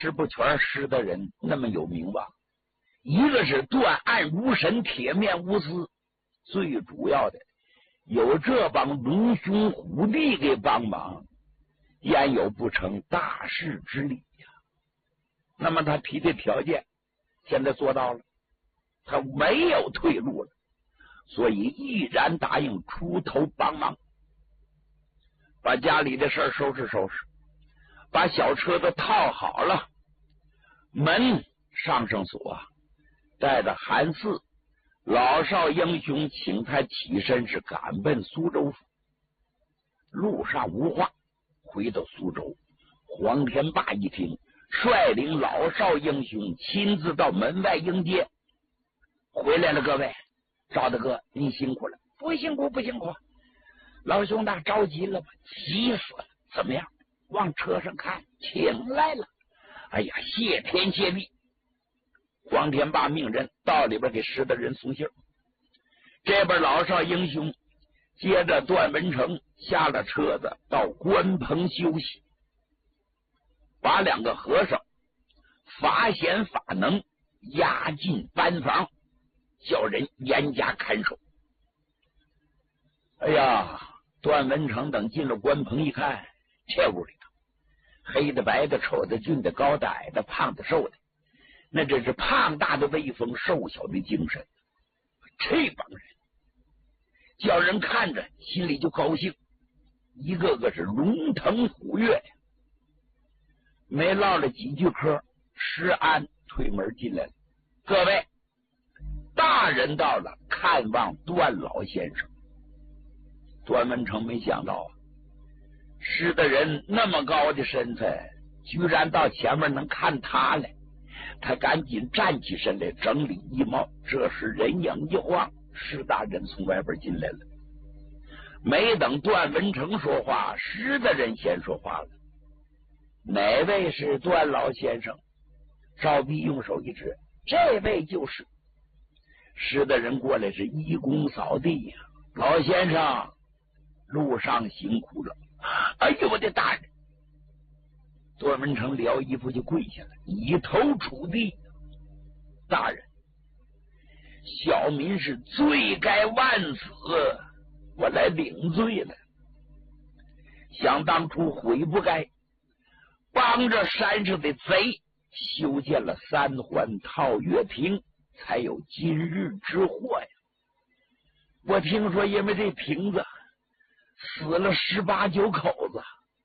石不全石的人那么有名望，一个是断案如神，铁面无私，最主要的有这帮龙兄虎弟给帮忙，焉有不成大事之理呀？那么他提的条件现在做到了，他没有退路了，所以毅然答应出头帮忙，把家里的事儿收拾收拾，把小车子套好了，门上锁，带着韩四老少英雄请他起身，是赶奔苏州府。路上无话，回到苏州，黄天霸一听，率领老少英雄亲自到门外迎接。回来了，各位，赵大哥你辛苦了。不辛苦不辛苦，老兄弟着急了吧？急死了。怎么样？往车上看，请来了。哎呀，谢天谢地。黄天霸命人到里边给石大人送信。这边老少英雄接着段文成下了车子，到关棚休息，把两个和尚法显法能押进班房，叫人严加看守。哎呀，段文成等进了关棚一看，这屋里头黑的白的丑的俊的高的矮的胖的瘦的，那真是胖大的威风，瘦小的精神。这帮人叫人看着心里就高兴，一个个是龙腾虎跃呀。没唠了几句嗑，施安推门进来了。各位，大人到了，看望段老先生。段文成没想到啊，施的人那么高的身材，居然到前面能看他来。他赶紧站起身来，整理衣帽。这时人影一晃，施大人从外边进来了。没等段文成说话，施的人先说话了：“哪位是段老先生？”赵弼用手一指：“这位就是。”施的人过来是一躬扫地呀：“老先生，路上辛苦了。”哎呦，我的大人！段文成撩衣服就跪下了，以头触地：“大人，小民是罪该万死，我来领罪了。想当初悔不该，帮着山上的贼修建了三环套月亭，才有今日之祸呀。我听说因为这亭子死了18、19口子，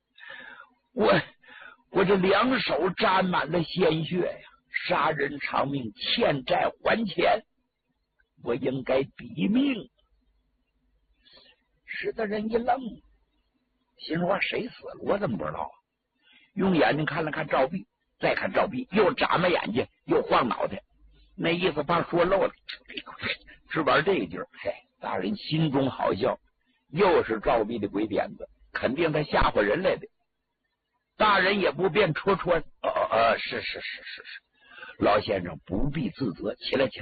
我这两手沾满了鲜血呀，杀人偿命，欠债还钱，我应该抵命。”使得人一愣，心说谁死了我怎么不知道啊？用眼睛看了看赵弼，再看赵弼，又眨巴眼睛，又晃脑袋，那意思怕说漏了，只玩这一句。嘿，大人心中好笑，又是赵弼的鬼点子，肯定他吓唬人来的。大人也不便戳穿：“是，老先生不必自责，起来。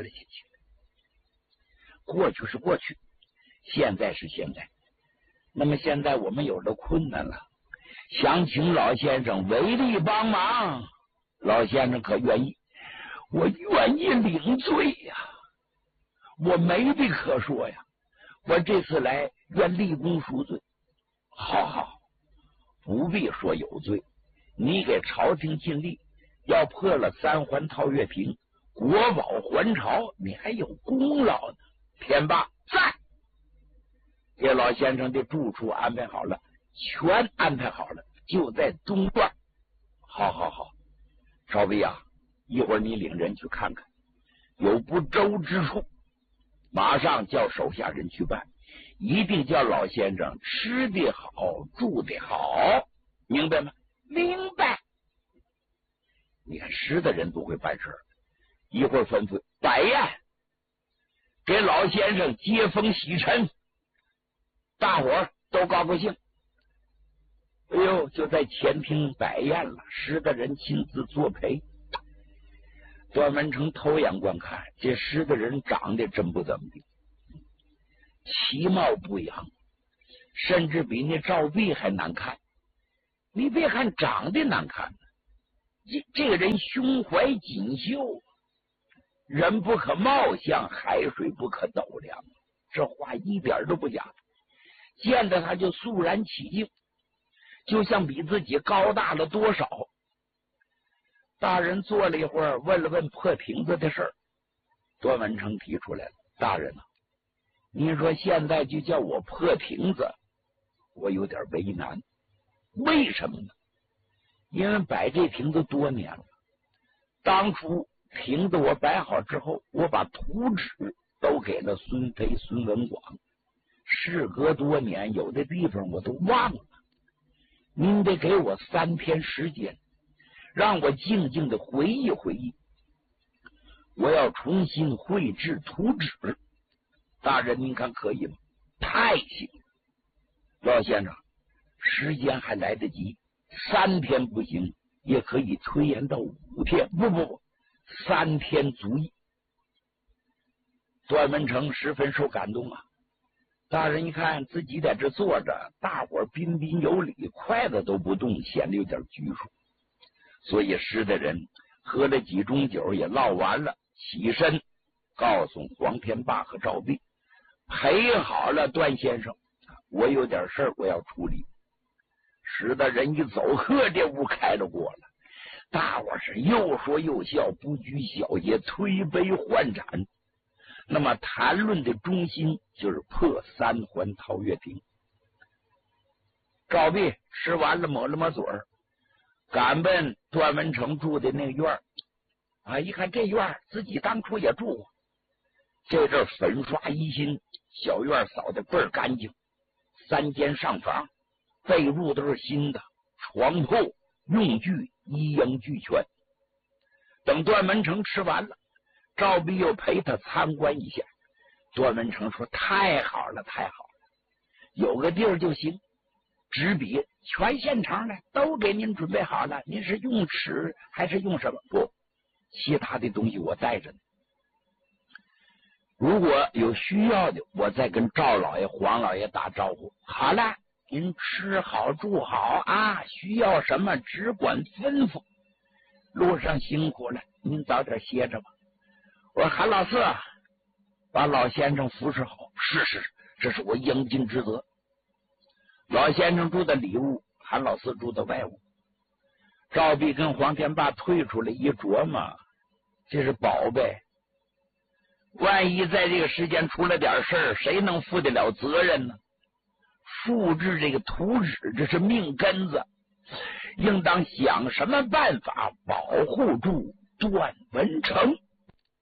过去是过去，现在是现在。那么现在我们有了困难了，想请老先生为力帮忙。老先生可愿意？”“我愿意领罪呀，我没的可说呀。我这次来愿立功赎罪。”“好，不必说有罪，你给朝廷尽力，要破了三环套月亭，国宝还朝，你还有功劳呢。”天霸在，给老先生的住处安排好了，全安排好了，就在东段。好，赵弼啊，一会儿你领人去看看，有不周之处，马上叫手下人去办，一定叫老先生吃得好，住得好，明白吗？”“明白。”你看识的人都会办事，一会儿吩咐摆宴，给老先生接风洗尘，大伙儿都高兴。哎呦，就在前厅摆宴了，识的人亲自作陪。段文成偷眼观看，这识的人长得真不怎么地，其貌不扬，甚至比那赵弼还难看。你别看长得难看， 这个人胸怀锦绣，人不可貌相，海水不可斗量，这话一点都不假。见着他就肃然起敬，就像比自己高大了多少。大人坐了一会儿，问了问破亭子的事儿。段文成提出来了：“大人啊，您说现在就叫我破亭子，我有点为难。为什么呢？因为摆这亭子多年了，当初亭子我摆好之后，我把图纸都给了孙飞、孙文广，事隔多年，有的地方我都忘了。您得给我3天时间，让我静静的回忆回忆。我要重新绘制图纸，大人您看可以吗？”太行，老先生，时间还来得及，3天不行，也可以推延到5天。不，3天足矣。段文成十分受感动啊！大人一看自己在这坐着，大伙彬彬有礼，筷子都不动，显得有点拘束。所以识的人喝了几盅酒，也唠完了，起身告诉黄天霸和赵弼，陪好了段先生，我有点事儿我要处理。使得人一走，呵，这屋开了锅了，大伙是又说又笑，不拘小节，推杯换盏。那么谈论的中心就是破3环陶月亭。赵弼吃完了，抹了抹嘴儿，赶奔段文成住的那个院啊，一看这院自己当初也住过，这阵粉刷一新，小院扫得倍儿干净，3间上房，被褥都是新的，床铺用具一应俱全。等段文成吃完了，赵弼又陪他参观一下。段文成说：“太好了，太好了，有个地儿就行，纸笔全现成的，都给您准备好了。您是用尺还是用什么？不，其他的东西我带着呢。如果有需要的，我再跟赵老爷、黄老爷打招呼。好了，您吃好住好啊，需要什么只管吩咐。路上辛苦了，您早点歇着吧。”我说：“韩老四，把老先生服侍好。”是，这是我应尽职责。老先生住在里屋，韩老四住在外屋。赵弼跟黄天霸退出来一琢磨，这是宝贝，万一在这个时间出了点事儿，谁能负得了责任呢？复制这个图纸，这是命根子，应当想什么办法保护住段文成。